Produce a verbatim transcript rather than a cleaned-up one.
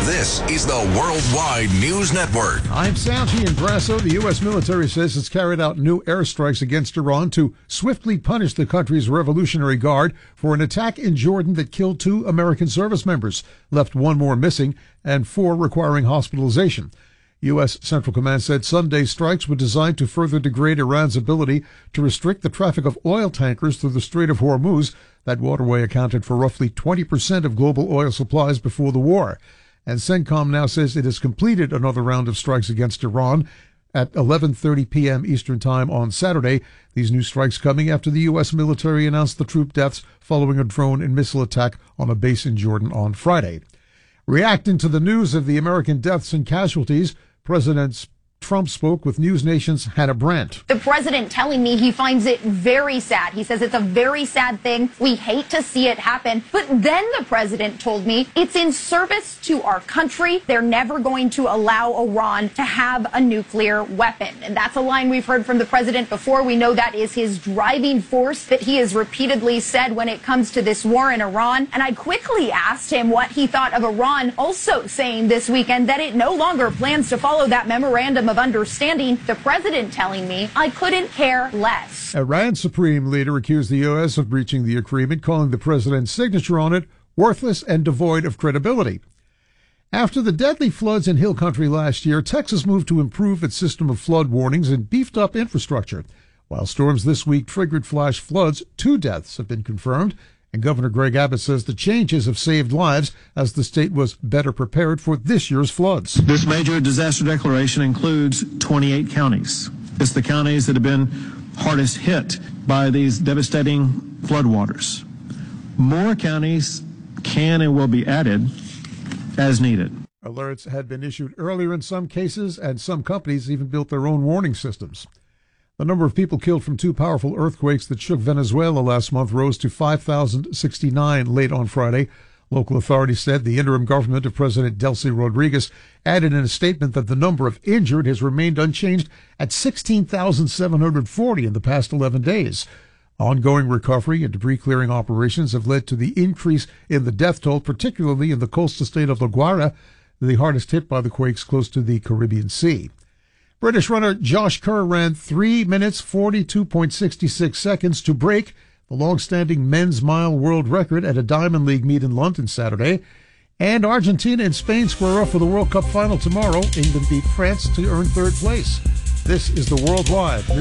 This is the Worldwide News Network. I'm Salchi in Brasso. The U S military says it's carried out new airstrikes against Iran to swiftly punish the country's Revolutionary Guard for an attack in Jordan that killed two American service members, left one more missing, and four requiring hospitalization. U S Central Command said Sunday's strikes were designed to further degrade Iran's ability to restrict the traffic of oil tankers through the Strait of Hormuz. That waterway accounted for roughly twenty percent of global oil supplies before the war. And CENTCOM now says it has completed another round of strikes against Iran at eleven thirty p.m. Eastern Time on Saturday. These new strikes coming after the U S military announced the troop deaths following a drone and missile attack on a base in Jordan on Friday. Reacting to the news of the American deaths and casualties, President Trump spoke with News Nation's Hannah Brandt. The president telling me he finds it very sad. He says it's a very sad thing. We hate to see it happen. But then the president told me it's in service to our country. They're never going to allow Iran to have a nuclear weapon. And that's a line we've heard from the president before. We know that is his driving force that he has repeatedly said when it comes to this war in Iran. And I quickly asked him what he thought of Iran also saying this weekend that it no longer plans to follow that memorandum of understanding. The president telling me I couldn't care less. Iran's supreme leader accused the U S of breaching the agreement, calling the president's signature on it worthless and devoid of credibility. After the deadly floods in Hill Country last year, Texas moved to improve its system of flood warnings and beefed up infrastructure. While storms this week triggered flash floods, two deaths have been confirmed. And Governor Greg Abbott says the changes have saved lives as the state was better prepared for this year's floods. This major disaster declaration includes twenty-eight counties. It's the counties that have been hardest hit by these devastating floodwaters. More counties can and will be added as needed. Alerts had been issued earlier in some cases, and some companies even built their own warning systems. The number of people killed from two powerful earthquakes that shook Venezuela last month rose to five thousand sixty-nine late on Friday. Local authorities said the interim government of President Delcy Rodriguez added in a statement that the number of injured has remained unchanged at sixteen thousand seven hundred forty in the past eleven days. Ongoing recovery and debris clearing operations have led to the increase in the death toll, particularly in the coastal state of La Guaira, the hardest hit by the quakes close to the Caribbean Sea. British runner Josh Kerr ran three minutes, forty-two point six six seconds to break the long-standing men's mile world record at a Diamond League meet in London Saturday. And Argentina and Spain square off for the World Cup final tomorrow. England beat France to earn third place. This is the Worldwide